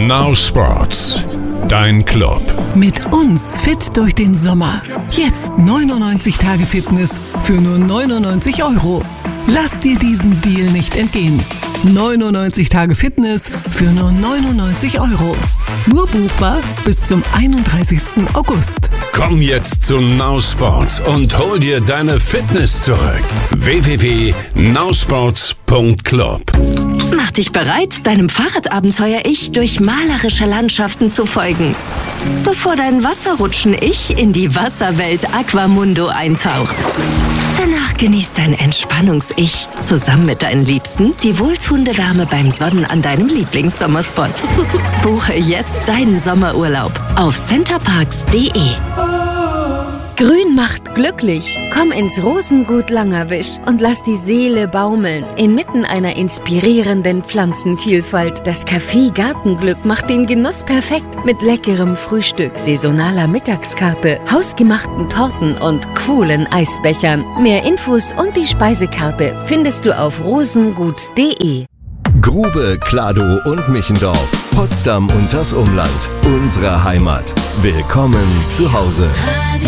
Now Sports, dein Club. Mit uns fit durch den Sommer. Jetzt 99 Tage Fitness für nur 99 €. Lass dir diesen Deal nicht entgehen. 99 Tage Fitness für nur 99 €. Nur buchbar bis zum 31. August. Komm jetzt zu Now Sports und hol dir deine Fitness zurück. www.nowsports.club. Mach dich bereit, deinem Fahrradabenteuer-Ich durch malerische Landschaften zu folgen. Bevor dein Wasserrutschen-Ich in die Wasserwelt Aquamundo eintaucht. Danach genießt dein Entspannungs-Ich zusammen mit deinen Liebsten die wohltuende Wärme beim Sonnen an deinem Lieblingssommerspot. Buche jetzt deinen Sommerurlaub auf centerparks.de. Grün macht glücklich. Komm ins Rosengut Langerwisch und lass die Seele baumeln. Inmitten einer inspirierenden Pflanzenvielfalt. Das Café Gartenglück macht den Genuss perfekt. Mit leckerem Frühstück, saisonaler Mittagskarte, hausgemachten Torten und coolen Eisbechern. Mehr Infos und die Speisekarte findest du auf rosengut.de. Grube, Kladow und Michendorf, Potsdam und das Umland. Unsere Heimat. Willkommen zu Hause.